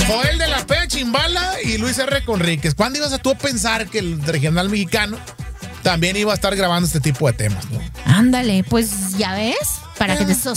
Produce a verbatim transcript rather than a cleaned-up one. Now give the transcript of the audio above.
Joel de la Pea Chimbala y Luis R. Conríquez. ¿Cuándo ibas a tú a pensar que el regional mexicano también iba a estar grabando este tipo de temas, ¿no? Ándale, pues ya ves, para que te